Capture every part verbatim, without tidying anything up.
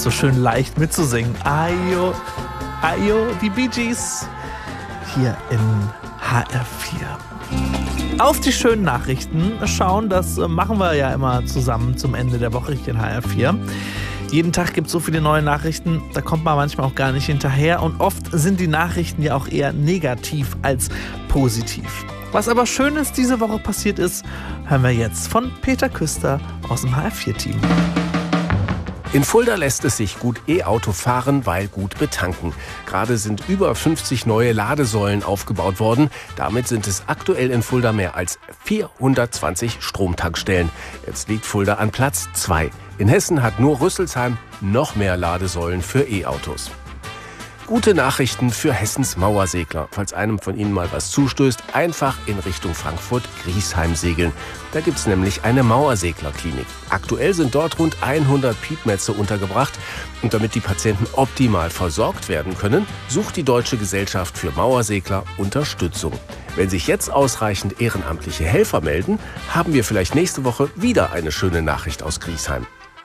so schön leicht mitzusingen. Ayo, ayo, die Bee Gees hier in H R vier. Auf die schönen Nachrichten schauen, das machen wir ja immer zusammen zum Ende der Woche hier in H R vier. Jeden Tag gibt es so viele neue Nachrichten, da kommt man manchmal auch gar nicht hinterher. Und oft sind die Nachrichten ja auch eher negativ als positiv. Was aber Schönes diese Woche passiert ist, hören wir jetzt von Peter Küster aus dem H R vier Team. In Fulda lässt es sich gut E-Auto fahren, weil gut betanken. Gerade sind über fünfzig neue Ladesäulen aufgebaut worden. Damit sind es aktuell in Fulda mehr als vierhundertzwanzig Stromtankstellen. Jetzt liegt Fulda an Platz zwei. In Hessen hat nur Rüsselsheim noch mehr Ladesäulen für E-Autos. Gute Nachrichten für Hessens Mauersegler. Falls einem von Ihnen mal was zustößt, einfach in Richtung Frankfurt-Griesheim segeln. Da gibt's nämlich eine Mauerseglerklinik. Aktuell sind dort rund hundert Piepmätze untergebracht. Und damit die Patienten optimal versorgt werden können, sucht die Deutsche Gesellschaft für Mauersegler Unterstützung. Wenn sich jetzt ausreichend ehrenamtliche Helfer melden, haben wir vielleicht nächste Woche wieder eine schöne Nachricht aus Griesheim.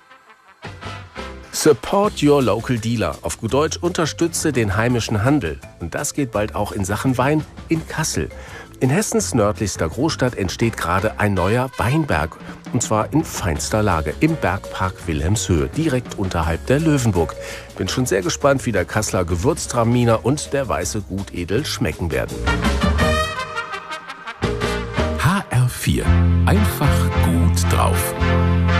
Support your local dealer. Auf gut Deutsch, unterstütze den heimischen Handel. Und das geht bald auch in Sachen Wein in Kassel. In Hessens nördlichster Großstadt entsteht gerade ein neuer Weinberg. Und zwar in feinster Lage im Bergpark Wilhelmshöhe, direkt unterhalb der Löwenburg. Bin schon sehr gespannt, wie der Kasseler Gewürztraminer und der weiße Gutedel schmecken werden. H R vier. Einfach gut drauf.